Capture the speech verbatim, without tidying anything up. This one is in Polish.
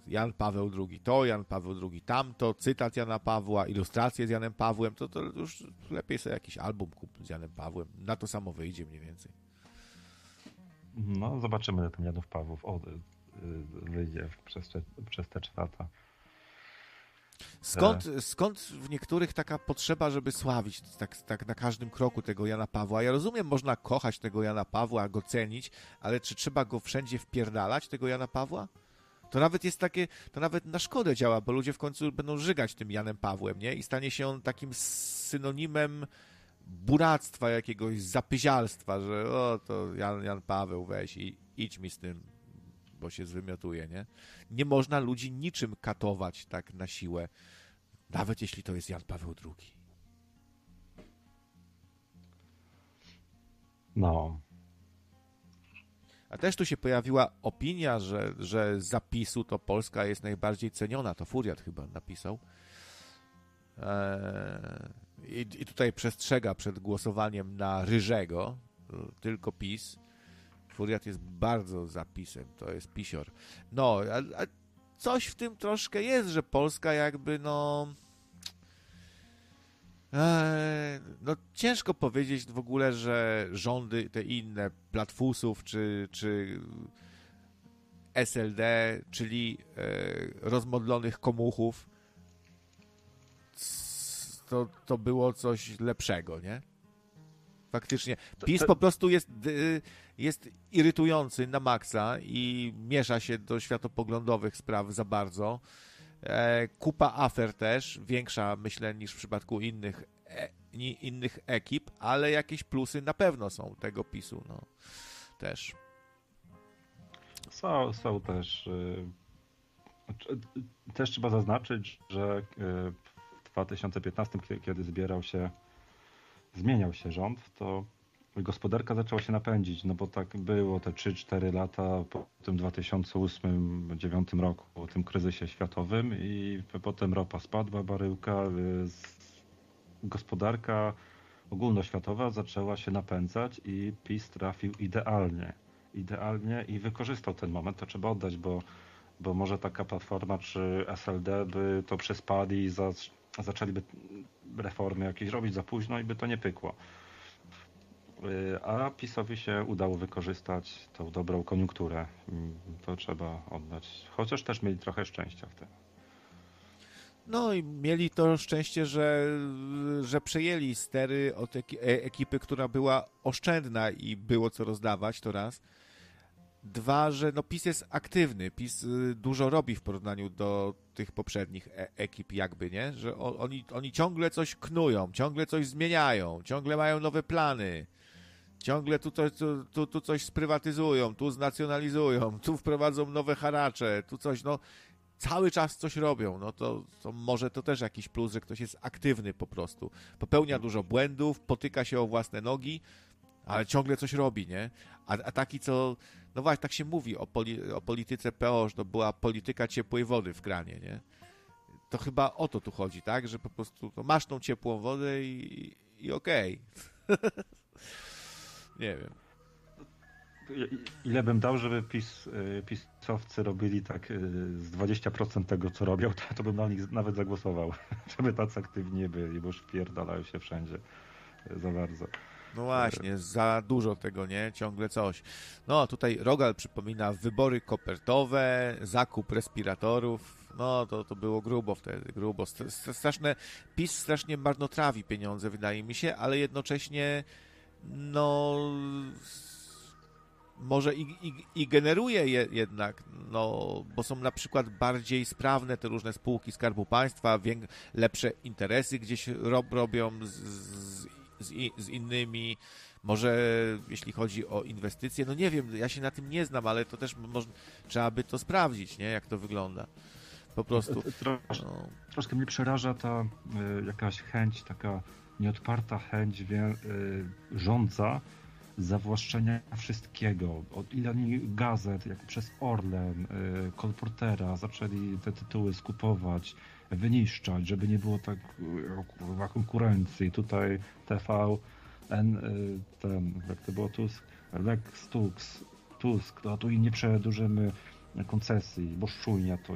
Jan Paweł drugi to, Jan Paweł drugi tamto, cytat Jana Pawła, ilustracje z Janem Pawłem, to, to już lepiej sobie jakiś album kupić z Janem Pawłem. Na to samo wyjdzie mniej więcej. No, zobaczymy, ile ten Janów Pawłów od, y, wyjdzie przez, przez te trzy lata. Skąd, skąd w niektórych taka potrzeba, żeby sławić tak, tak na każdym kroku tego Jana Pawła? Ja rozumiem, można kochać tego Jana Pawła, go cenić, ale czy trzeba go wszędzie wpierdalać, tego Jana Pawła? To nawet jest takie, to nawet na szkodę działa, bo ludzie w końcu będą żygać tym Janem Pawłem, nie? I stanie się on takim synonimem buractwa, jakiegoś zapyzialstwa, że o, to Jan, Jan Paweł, weź i idź mi z tym, bo się zwymiotuje, nie? Nie można ludzi niczym katować tak na siłę, nawet jeśli to jest Jan Paweł drugi. No. A też tu się pojawiła opinia, że, że z zapisu to Polska jest najbardziej ceniona. To Furiat chyba napisał. Eee, i, I tutaj przestrzega przed głosowaniem na Ryżego, tylko PiS. Furiat jest bardzo za PiS-em, to jest pisior. No, a, a coś w tym troszkę jest, że Polska jakby, no... Eee, no ciężko powiedzieć w ogóle, że rządy te inne, Platfusów czy, czy S L D, czyli e, rozmodlonych komuchów, to, to było coś lepszego, nie? Faktycznie. PiS po prostu jest, jest irytujący na maksa i miesza się do światopoglądowych spraw za bardzo. Kupa afer też, większa myślę niż w przypadku innych, innych ekip, ale jakieś plusy na pewno są tego PiSu, no też. Są, są też. Też trzeba zaznaczyć, że w dwa tysiące piętnastym, kiedy zbierał się, zmieniał się rząd, to gospodarka zaczęła się napędzić, no bo tak było te trzy cztery lata po tym dwa tysiące ósmym do dwa tysiące dziewiątym roku, po tym kryzysie światowym i potem ropa spadła, baryłka, gospodarka ogólnoświatowa zaczęła się napędzać i PiS trafił idealnie. Idealnie i wykorzystał ten moment, to trzeba oddać, bo, bo może taka Platforma czy S L D by to przespali i za, zaczęliby reformy jakieś robić za późno i by to nie pykło. A PiS-owi się udało wykorzystać tą dobrą koniunkturę. To trzeba oddać. Chociaż też mieli trochę szczęścia w tym. No i mieli to szczęście, że, że przejęli stery od ekipy, która była oszczędna i było co rozdawać, to raz. Dwa, że no PiS jest aktywny, PiS dużo robi w porównaniu do tych poprzednich e- ekip jakby, nie? Że o, oni, oni ciągle coś knują, ciągle coś zmieniają, ciągle mają nowe plany, ciągle tu, to, tu, tu, tu coś sprywatyzują, tu znacjonalizują, tu wprowadzą nowe haracze, tu coś, no cały czas coś robią, no to, to może to też jakiś plus, że ktoś jest aktywny po prostu, popełnia dużo błędów, potyka się o własne nogi, ale ciągle coś robi, nie? A, a taki, co... No właśnie, tak się mówi o, poli, o polityce P O, że to była polityka ciepłej wody w kranie, nie? To chyba o to tu chodzi, tak? Że po prostu no, masz tą ciepłą wodę i, i okej. Okay. Nie wiem. Ile bym dał, żeby PiS, pisowcy robili tak z dwadzieścia procent tego, co robią, to, to bym na nich nawet zagłosował. Żeby tacy aktywni nie byli, bo już wpierdalają się wszędzie za bardzo. No właśnie, za dużo tego, nie? Ciągle coś. No, tutaj Rogal przypomina wybory kopertowe, zakup respiratorów. No, to, to było grubo wtedy, grubo. Straszne, PiS strasznie marnotrawi pieniądze, wydaje mi się, ale jednocześnie no może i, i, i generuje je jednak, no, bo są na przykład bardziej sprawne te różne spółki Skarbu Państwa, wiek, lepsze interesy gdzieś rob, robią z, z Z, z innymi, może jeśli chodzi o inwestycje, no nie wiem, ja się na tym nie znam, ale to też można, trzeba by to sprawdzić, nie, jak to wygląda. Po prostu. Trosz, no. Troszkę mnie przeraża ta y, jakaś chęć, taka nieodparta chęć wie, y, rządza zawłaszczenia wszystkiego. Od ile oni gazet, jak przez Orlen, y, Kolportera zaczęli te tytuły skupować, wyniszczać, żeby nie było tak o, konkurencji. Tutaj T V N, ten, jak to było, Tusk, Lex Tusk, Tusk, to tu i nie przedłużymy koncesji, bo szczujnia to